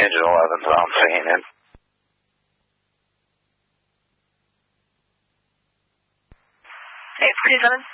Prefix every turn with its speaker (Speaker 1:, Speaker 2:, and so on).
Speaker 1: engine 11's what I'm seeing in.
Speaker 2: Hey, it's 37.